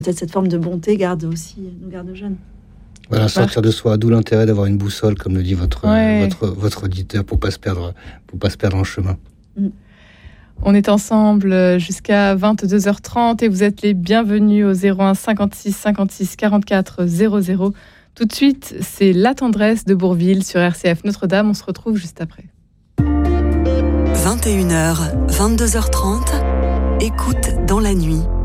Peut-être cette forme de bonté nous garde jeunes. Voilà, sortir de soi, d'où l'intérêt d'avoir une boussole, comme le dit votre auditeur, pour pas se perdre en chemin. On est ensemble jusqu'à 22h30 et vous êtes les bienvenus au 01 56 56 44 00. Tout de suite, c'est La Tendresse de Bourvil sur RCF Notre-Dame. On se retrouve juste après. 21h, 22h30, écoute dans la nuit.